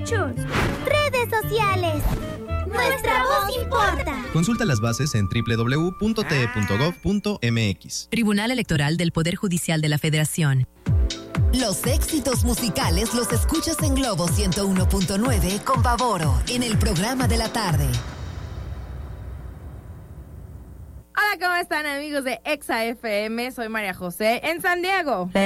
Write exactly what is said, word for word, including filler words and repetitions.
derechos. Redes sociales. Nuestra voz importa. Consulta las bases en doble u doble u doble u punto t e punto gov punto m x. Tribunal Electoral del Poder Judicial de la Federación. Los éxitos musicales los escuchas en Globo ciento uno punto nueve con Pavoro en el programa de la tarde. Hola, ¿cómo están, amigos de Exa F M? Soy María José en San Diego.